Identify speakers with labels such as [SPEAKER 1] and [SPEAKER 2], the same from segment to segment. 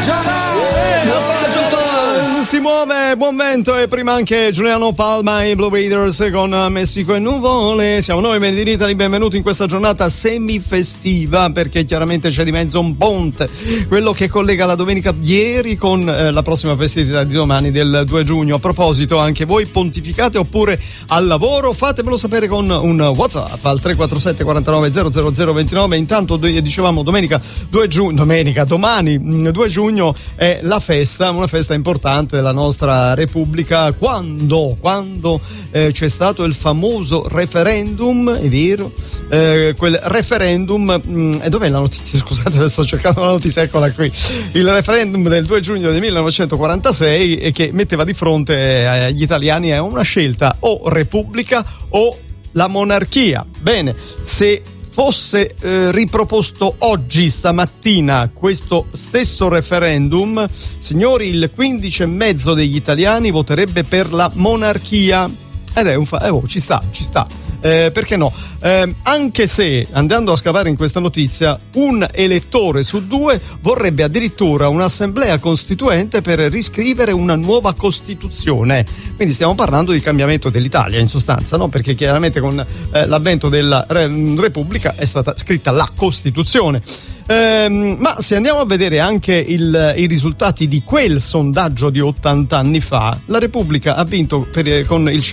[SPEAKER 1] Si muove, buon vento, e prima anche Giuliano Palma e i Blue Raiders con Messico e nuvole. Siamo noi, Made in Italy, benvenuti in questa giornata semifestiva, perché chiaramente c'è di mezzo un ponte, quello che collega la domenica ieri con la prossima festività di domani del 2 giugno. A proposito, anche voi pontificate oppure al lavoro? Fatemelo sapere con un WhatsApp al 347 49 00 29. Intanto dicevamo domani 2 giugno è la festa, una festa importante della nostra Repubblica, quando c'è stato il famoso referendum, è vero, quel referendum, e dov'è la notizia? Scusate, sto cercando la notizia, eccola qui. Il referendum del 2 giugno del 1946 che metteva di fronte agli italiani a una scelta: o Repubblica o la monarchia. Bene, se fosse riproposto oggi, stamattina, questo stesso referendum, signori, il 15,5% degli italiani voterebbe per la monarchia. Ed è ci sta. Perché no? Anche se, andando a scavare in questa notizia, un elettore su 2 vorrebbe addirittura un'assemblea costituente per riscrivere una nuova Costituzione. Quindi stiamo parlando di cambiamento dell'Italia, in sostanza, no? Perché chiaramente con l'avvento della Repubblica è stata scritta la Costituzione. Ma se andiamo a vedere anche i risultati di quel sondaggio di 80 anni fa, la Repubblica ha vinto con il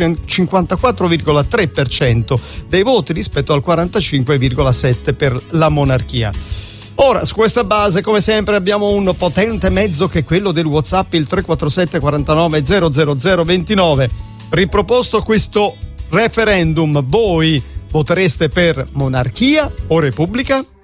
[SPEAKER 1] 54,3% dei voti rispetto al 45,7% per la monarchia. Ora, su questa base, come sempre, abbiamo un potente mezzo che è quello del WhatsApp, il 347 49 00 29. Riproposto questo referendum, voi votereste per monarchia o Repubblica?